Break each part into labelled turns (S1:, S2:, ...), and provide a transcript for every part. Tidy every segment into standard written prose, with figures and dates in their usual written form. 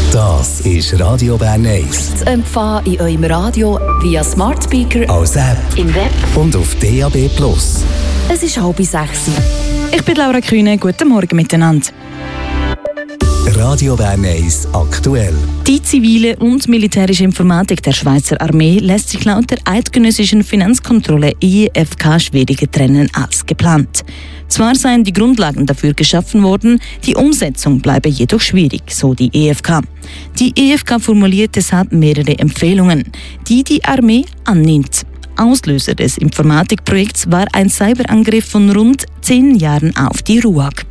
S1: Das ist Radio Bern 1.
S2: Zu empfangen in eurem Radio via Smart Speaker,
S1: als App
S2: im Web
S1: und auf DAB+.
S2: Es ist 5:30.
S3: Ich bin Laura Kühne, guten Morgen miteinander.
S1: Radio Bern 1 aktuell.
S3: Die zivile und militärische Informatik der Schweizer Armee lässt sich laut der eidgenössischen Finanzkontrolle EFK schwieriger trennen als geplant. Zwar seien die Grundlagen dafür geschaffen worden, die Umsetzung bleibe jedoch schwierig, so die EFK. Die EFK formuliert deshalb mehrere Empfehlungen, die die Armee annimmt. Auslöser des Informatikprojekts war ein Cyberangriff von rund 10 Jahren auf die RUAG.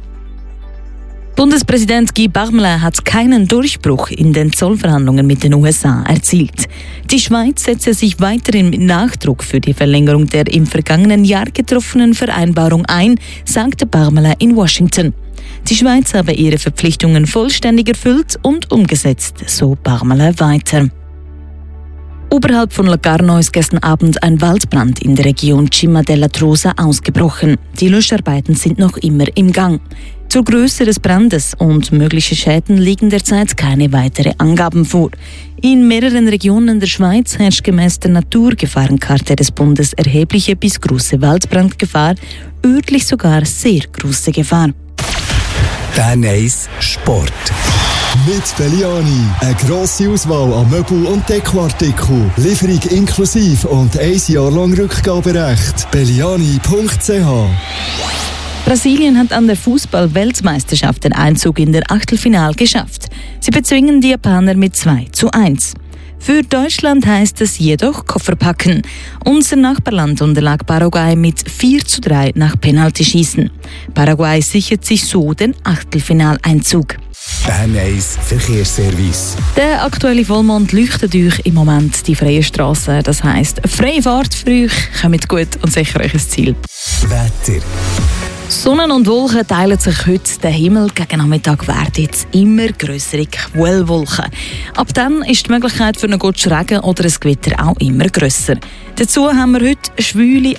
S3: Bundespräsident Guy Parmelin hat keinen Durchbruch in den Zollverhandlungen mit den USA erzielt. Die Schweiz setze sich weiterhin mit Nachdruck für die Verlängerung der im vergangenen Jahr getroffenen Vereinbarung ein, sagte Parmelin in Washington. Die Schweiz habe ihre Verpflichtungen vollständig erfüllt und umgesetzt, so Parmelin weiter. Oberhalb von Locarno ist gestern Abend ein Waldbrand in der Region Cima della Trosa ausgebrochen. Die Löscharbeiten sind noch immer im Gang. Zur Größe des Brandes und mögliche Schäden liegen derzeit keine weiteren Angaben vor. In mehreren Regionen der Schweiz herrscht gemäss der Naturgefahrenkarte des Bundes erhebliche bis große Waldbrandgefahr, örtlich sogar sehr große Gefahr.
S1: Bern 1 Sport.
S4: Mit Belliani. Eine grosse Auswahl an Möbel- und Dekoartikeln. Lieferung inklusive und 1 Jahr lang Rückgaberecht. Belliani.ch.
S3: Brasilien hat an der Fußball-Weltmeisterschaft den Einzug in der Achtelfinale geschafft. Sie bezwingen die Japaner mit 2:1. Für Deutschland heißt es jedoch Koffer packen. Unser Nachbarland unterlag Paraguay mit 4:3 nach Penaltyschießen. Paraguay sichert sich so den Achtelfinaleinzug.
S1: Bern 1 Verkehrsservice.
S3: Der aktuelle Vollmond leuchtet euch im Moment die freie Straße. Das heisst, freie Fahrt für euch. Kommt gut und sicher euch ins Ziel.
S1: Wetter.
S3: Sonne und Wolken teilen sich heute. Der Himmel gegen Nachmittag werden jetzt immer grössere Quellwolken. Ab dann ist die Möglichkeit für einen Regen oder ein Gewitter auch immer grösser. Dazu haben wir heute schwüle